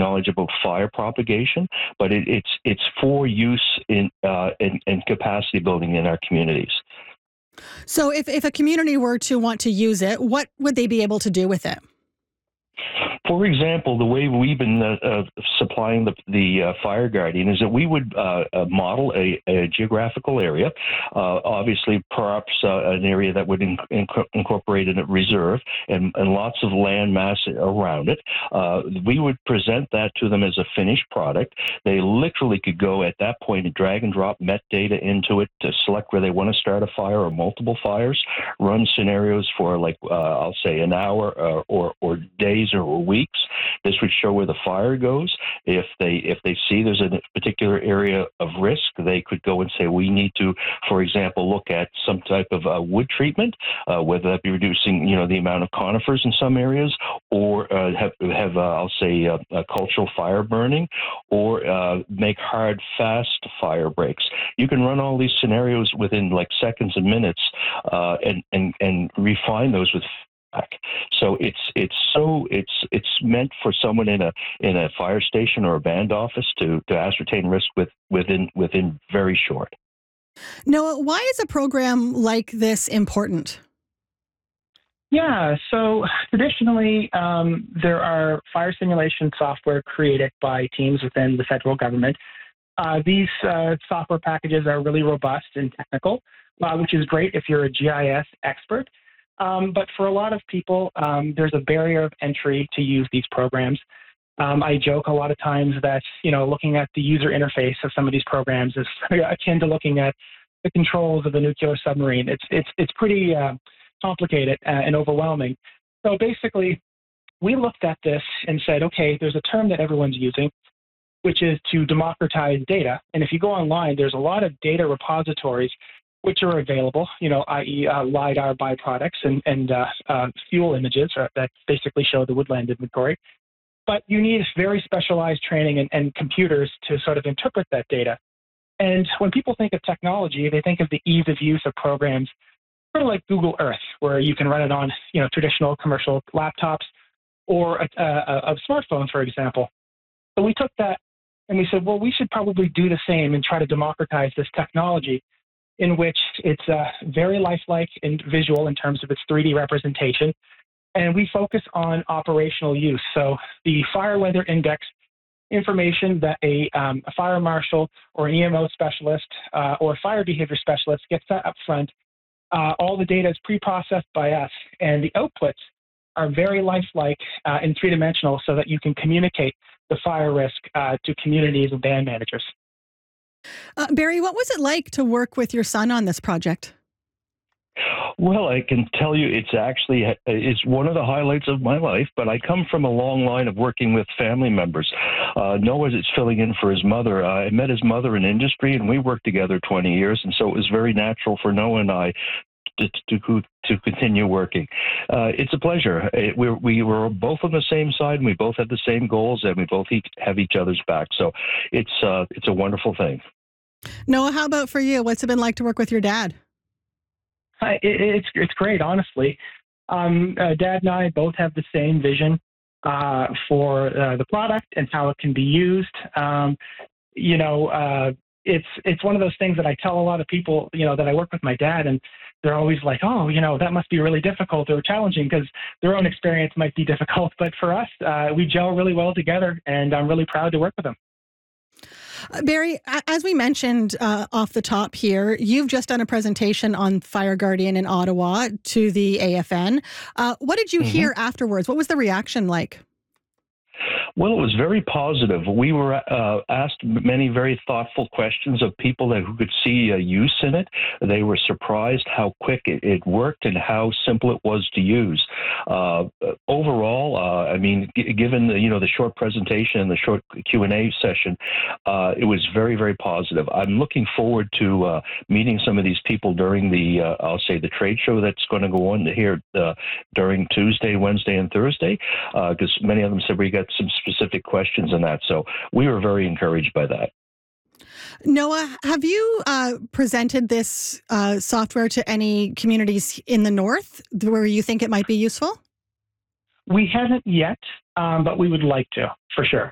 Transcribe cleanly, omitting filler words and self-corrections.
knowledge about fire propagation, but it's for use in capacity building in our communities. So if a community were to want to use it, what would they be able to do with it? For example, the way we've been supplying the Fire Guardian is that we would model a geographical area, obviously perhaps an area that would incorporate a reserve and lots of land mass around it. We would present that to them as a finished product. They literally could go at that point and drag and drop metadata into it to select where they want to start a fire or multiple fires, run scenarios for I'll say an hour or days or weeks. This would show where the fire goes. If they see there's a particular area of risk, they could go and say, we need to, for example, look at some type of wood treatment, whether that be reducing, the amount of conifers in some areas, or have I'll say cultural fire burning, or make hard, fast fire breaks. You can run all these scenarios within like seconds and minutes, and refine those with. So it's meant for someone in a fire station or a band office to ascertain risk within very short. Noah, why is a program like this important? Yeah, so traditionally there are fire simulation software created by teams within the federal government. These software packages are really robust and technical, which is great if you're a GIS expert. But for a lot of people, there's a barrier of entry to use these programs. I joke a lot of times that, looking at the user interface of some of these programs is akin to looking at the controls of a nuclear submarine. It's pretty complicated and overwhelming. So basically, we looked at this and said, okay, there's a term that everyone's using, which is to democratize data. And if you go online, there's a lot of data repositories which are available, i.e. LiDAR byproducts and fuel images that basically show the woodland inventory. But you need very specialized training and computers to sort of interpret that data. And when people think of technology, they think of the ease of use of programs sort of like Google Earth, where you can run it on traditional commercial laptops or a smartphone, for example. So we took that and we said, well, we should probably do the same and try to democratize this technology, in which it's very lifelike and visual in terms of its 3D representation. And we focus on operational use. So the fire weather index information that a fire marshal or an EMO specialist or fire behavior specialist gets that up front, all the data is pre-processed by us. And the outputs are very lifelike and three-dimensional so that you can communicate the fire risk to communities and band managers. Barry, what was it like to work with your son on this project? Well, I can tell you it's one of the highlights of my life, but I come from a long line of working with family members. Noah is filling in for his mother. I met his mother in industry, and we worked together 20 years, and so it was very natural for Noah and I to continue working. It's a pleasure. We were both on the same side, and we both had the same goals, and we both have each other's back. So it's a wonderful thing. Noah, how about for you? What's it been like to work with your dad? It's great, honestly. Dad and I both have the same vision for the product and how it can be used. It's one of those things that I tell a lot of people, that I work with my dad, and they're always like, oh, that must be really difficult or challenging because their own experience might be difficult. But for us, we gel really well together, and I'm really proud to work with him. Barry, as we mentioned off the top here, you've just done a presentation on Fire Guardian in Ottawa to the AFN. What did you hear afterwards? What was the reaction like? Well, it was very positive. We were asked many very thoughtful questions of people who could see use in it. They were surprised how quick it worked and how simple it was to use. Overall, given the short presentation and the short Q&A session, it was very, very positive. I'm looking forward to meeting some of these people during the trade show that's going to go on here during Tuesday, Wednesday, and Thursday, because many of them said we got some specific questions on that. So we were very encouraged by that. Noah, have you presented this software to any communities in the north where you think it might be useful? We haven't yet, but we would like to, for sure.